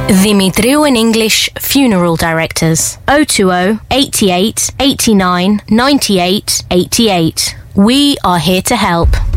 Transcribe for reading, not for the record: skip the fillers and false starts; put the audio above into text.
Dimitriu and English Funeral Directors. 020 88 89 98 88. We are here to help.